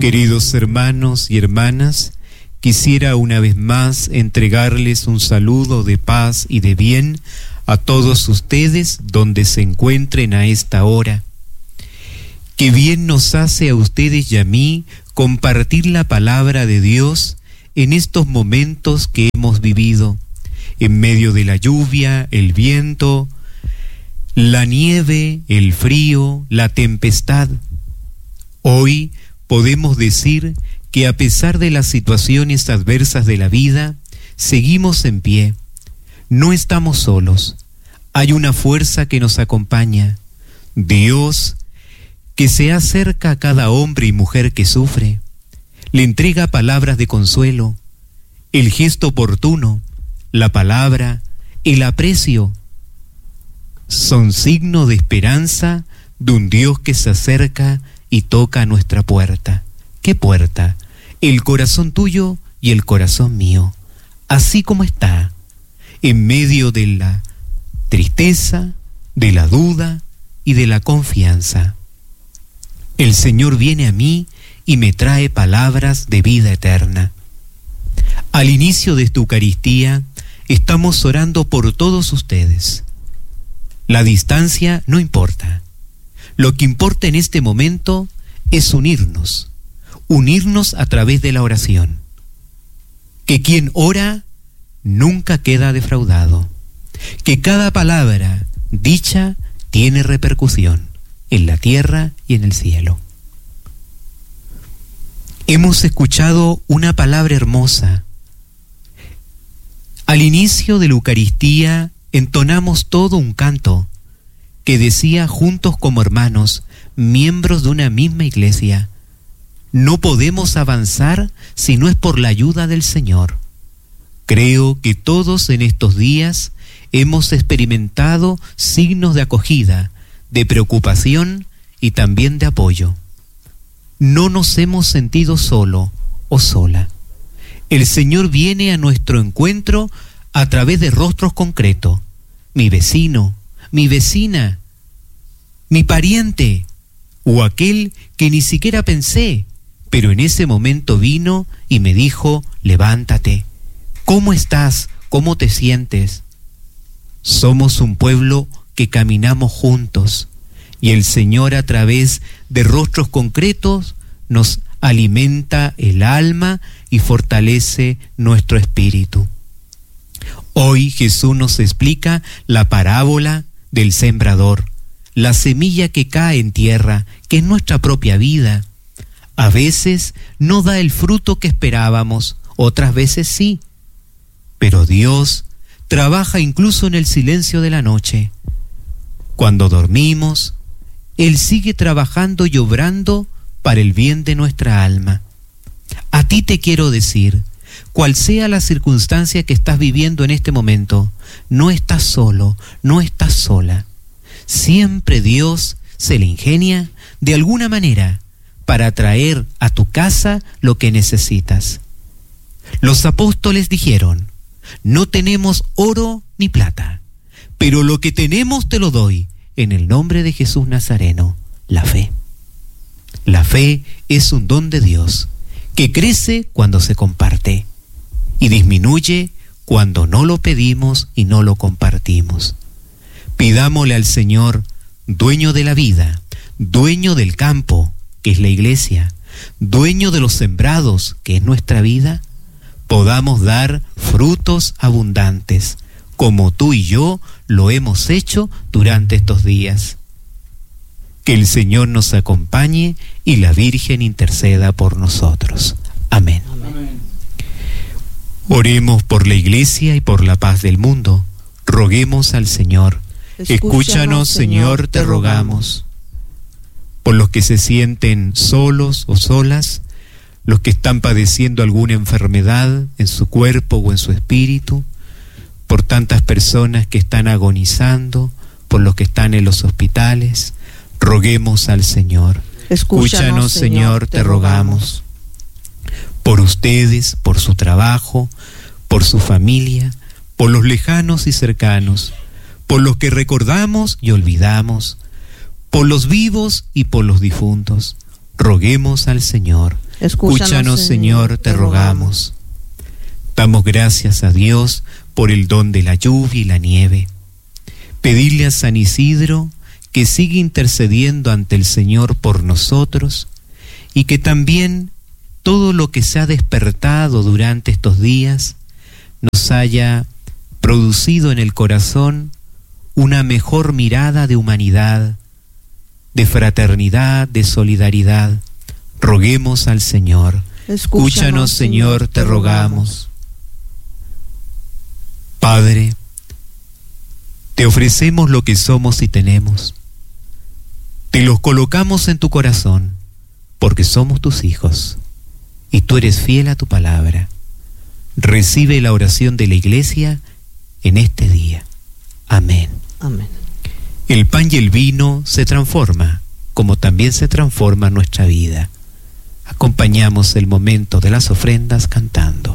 Queridos hermanos y hermanas, quisiera una vez más entregarles un saludo de paz y de bien a todos ustedes donde se encuentren a esta hora. Qué bien nos hace a ustedes y a mí compartir la palabra de Dios en estos momentos que hemos vivido, en medio de la lluvia, el viento, la nieve, el frío, la tempestad. Hoy podemos decir que a pesar de las situaciones adversas de la vida, seguimos en pie. No estamos solos. Hay una fuerza que nos acompaña. Dios, que se acerca a cada hombre y mujer que sufre, le entrega palabras de consuelo, el gesto oportuno, la palabra, el aprecio, son signo de esperanza de un Dios que se acerca y toca a nuestra puerta. ¿Qué puerta? El corazón tuyo y el corazón mío, así como está, en medio de la tristeza, de la duda y de la confianza. El Señor viene a mí y me trae palabras de vida eterna. Al inicio de esta Eucaristía estamos orando por todos ustedes. La distancia no importa. Lo que importa en este momento es unirnos a través de la oración. Que quien ora nunca queda defraudado. Que cada palabra dicha tiene repercusión en la tierra y en el cielo. Hemos escuchado una palabra hermosa. Al inicio de la Eucaristía entonamos todo un canto que decía: juntos como hermanos, miembros de una misma iglesia, no podemos avanzar si no es por la ayuda del Señor. Creo que todos en estos días hemos experimentado signos de acogida, de preocupación y también de apoyo. No nos hemos sentido solo o sola. El Señor viene a nuestro encuentro a través de rostros concretos. Mi vecino, mi vecina, mi pariente, o aquel que ni siquiera pensé, pero en ese momento vino y me dijo: levántate. ¿Cómo estás? ¿Cómo te sientes? Somos un pueblo que caminamos juntos, y el Señor a través de rostros concretos nos alimenta el alma y fortalece nuestro espíritu. Hoy Jesús nos explica la parábola del sembrador, la semilla que cae en tierra, que es nuestra propia vida. A veces no da el fruto que esperábamos, otras veces sí, pero Dios trabaja incluso en el silencio de la noche. Cuando dormimos, Él sigue trabajando y obrando para el bien de nuestra alma. A ti te quiero decir, cual sea la circunstancia que estás viviendo en este momento, no estás solo, no estás sola. Siempre Dios se le ingenia de alguna manera para traer a tu casa lo que necesitas. Los apóstoles dijeron: no tenemos oro ni plata, pero lo que tenemos te lo doy en el nombre de Jesús Nazareno, la fe. La fe es un don de Dios que crece cuando se comparte y disminuye cuando no lo pedimos y no lo compartimos. Pidámosle al Señor, dueño de la vida, dueño del campo, que es la iglesia, dueño de los sembrados, que es nuestra vida, podamos dar frutos abundantes, como tú y yo lo hemos hecho durante estos días. Que el Señor nos acompañe y la Virgen interceda por nosotros. Amén. Amén. Oremos por la Iglesia y por la paz del mundo. Roguemos al Señor. Escúchanos, Señor, te rogamos. Por los que se sienten solos o solas, los que están padeciendo alguna enfermedad en su cuerpo o en su espíritu, por tantas personas que están agonizando, por los que están en los hospitales, roguemos al Señor. Escúchanos, Señor, te rogamos. Por ustedes, por su trabajo, por su familia, por los lejanos y cercanos, por los que recordamos y olvidamos, por los vivos y por los difuntos, roguemos al Señor. Escúchanos, Señor, te rogamos. Damos gracias a Dios por el don de la lluvia y la nieve. Pedirle a San Isidro que siga intercediendo ante el Señor por nosotros y que también todo lo que se ha despertado durante estos días nos haya producido en el corazón una mejor mirada de humanidad, de fraternidad, de solidaridad. Roguemos al Señor. Escúchanos, Señor, te rogamos. Padre, te ofrecemos lo que somos y tenemos. Te los colocamos en tu corazón, porque somos tus hijos, y tú eres fiel a tu palabra. Recibe la oración de la Iglesia en este día. Amén. Amén. El pan y el vino se transforma, como también se transforma nuestra vida. Acompañamos el momento de las ofrendas cantando.